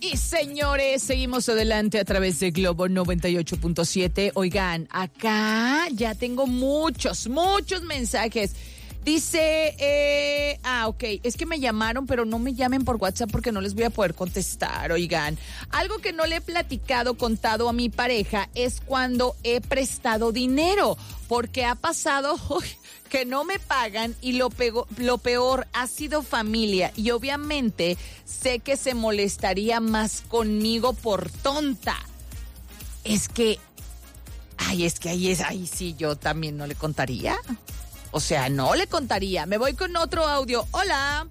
y señores, seguimos adelante a través de Globo 98.7. Oigan, acá ya tengo muchos mensajes. Dice, ok, es que me llamaron, pero no me llamen por WhatsApp porque no les voy a poder contestar. Oigan, algo que no le he contado a mi pareja es cuando he prestado dinero, porque ha pasado que no me pagan y lo peor ha sido familia, y obviamente sé que se molestaría más conmigo por tonta. Es que ahí sí yo también no le contaría. O sea, no le contaría. Me voy con otro audio. Hola.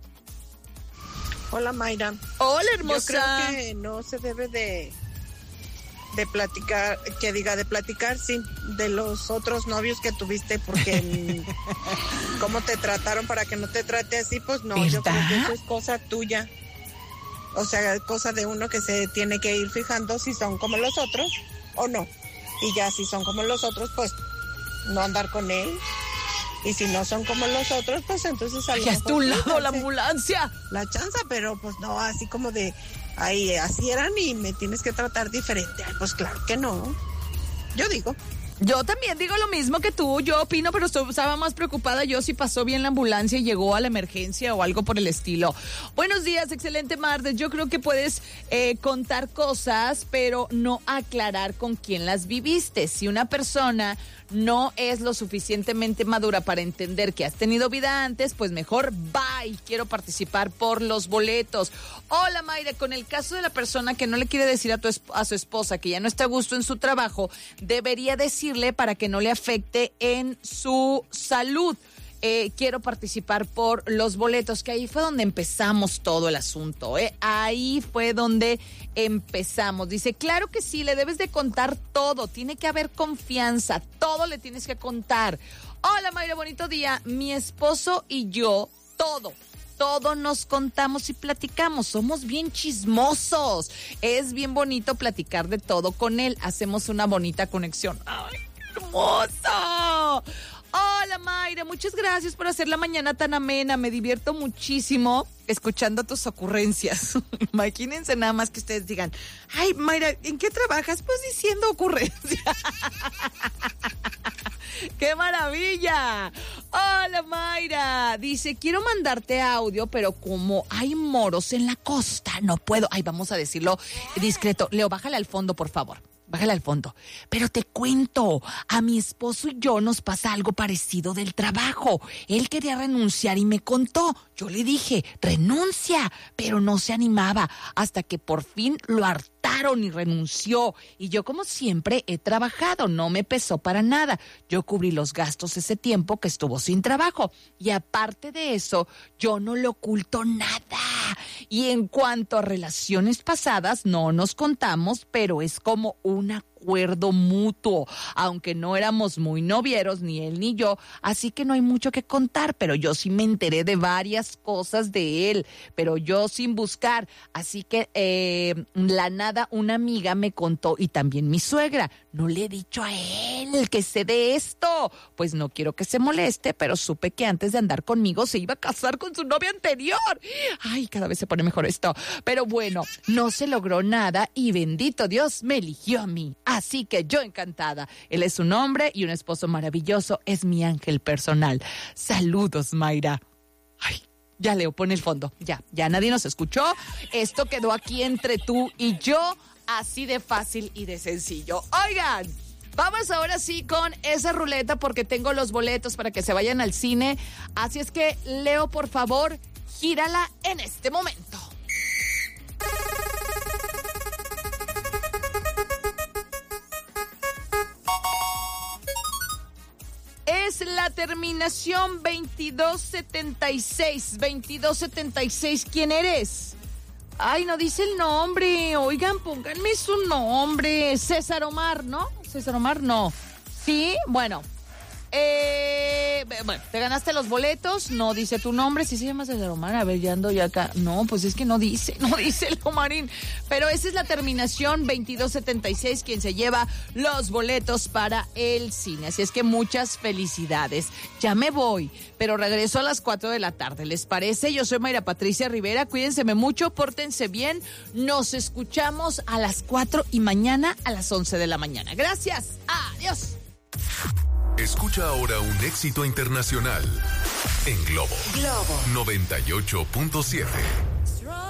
Hola, Mayra. Hola, hermosa. Yo creo que no se debe de platicar, de platicar, sí, de los otros novios que tuviste, porque cómo te trataron para que no te trate así, pues no, ¿verdad? Yo creo que eso es cosa tuya. O sea, cosa de uno que se tiene que ir fijando si son como los otros o no. Y ya si son como los otros, pues no andar con él. Y si no son como los otros, pues entonces a lo mejor hasta un lado la ambulancia. La chanza, pero pues no, así como de, ay, así eran y me tienes que tratar diferente. Ay, pues claro que no. Yo digo. Yo también digo lo mismo que tú, yo opino, pero estaba más preocupada yo si pasó bien la ambulancia y llegó a la emergencia o algo por el estilo. Buenos días, excelente martes. Yo creo que puedes contar cosas, pero no aclarar con quién las viviste. Si una persona no es lo suficientemente madura para entender que has tenido vida antes, pues mejor bye. Quiero participar por los boletos. Hola, Mayra, con el caso de la persona que no le quiere decir a su esposa que ya no está a gusto en su trabajo, debería decirle para que no le afecte en su salud. Quiero participar por los boletos, que ahí fue donde empezamos todo el asunto, ahí fue donde empezamos. Dice, claro que sí, le debes de contar todo, tiene que haber confianza, todo le tienes que contar. Hola, Mayra, bonito día. Mi esposo y yo, todo nos contamos y platicamos, somos bien chismosos, es bien bonito platicar de todo con él, hacemos una bonita conexión. ¡Ay, qué hermoso! Hola, Mayra, muchas gracias por hacer la mañana tan amena, me divierto muchísimo escuchando tus ocurrencias. Imagínense nada más que ustedes digan, ay, Mayra, ¿en qué trabajas? Pues diciendo ocurrencias. ¡Qué maravilla! Hola, Mayra. Dice, quiero mandarte audio, pero como hay moros en la costa, no puedo. Ay, vamos a decirlo discreto. Leo, bájale al fondo, por favor. Bájale al fondo. Pero te cuento, a mi esposo y yo nos pasa algo parecido del trabajo. Él quería renunciar y me contó. Yo le dije, renuncia, pero no se animaba hasta que por fin lo hartaron y renunció. Y yo, como siempre, he trabajado, no me pesó para nada. Yo cubrí los gastos ese tiempo que estuvo sin trabajo. Y aparte de eso, yo no le oculto nada. Y en cuanto a relaciones pasadas, no nos contamos, pero es como un acuerdo mutuo, aunque no éramos muy novieros, ni él ni yo, así que no hay mucho que contar, pero yo sí me enteré de varias cosas de él, pero yo sin buscar, así que una amiga me contó, y también mi suegra. No le he dicho a él que sé de esto, pues no quiero que se moleste, pero supe que antes de andar conmigo se iba a casar con su novia anterior. Ay, cada vez se pone mejor esto, pero bueno, no se logró nada y bendito Dios me eligió a mí. Así que yo encantada. Él es un hombre y un esposo maravilloso. Es mi ángel personal. Saludos, Mayra. Ay, ya Leo, pon el fondo. Ya nadie nos escuchó. Esto quedó aquí entre tú y yo. Así de fácil y de sencillo. Oigan, vamos ahora sí con esa ruleta porque tengo los boletos para que se vayan al cine. Así es que, Leo, por favor, gírala en este momento. Es la terminación 2276. 2276, ¿quién eres? Ay, no dice el nombre. Oigan, pónganme su nombre. César Omar, ¿no? César Omar, no. Sí, bueno. Bueno, te ganaste los boletos, no dice tu nombre, si se llama César Omar, a ver, ya ando ya acá. No, pues es que no dice el Omarín. Pero esa es la terminación 2276, quien se lleva los boletos para el cine. Así es que muchas felicidades. Ya me voy, pero regreso a las 4 de la tarde. ¿Les parece? Yo soy Mayra Patricia Rivera. Cuídense mucho, pórtense bien. Nos escuchamos a las 4 y mañana a las 11 de la mañana. Gracias. Adiós. Escucha ahora un éxito internacional en Globo 98.7.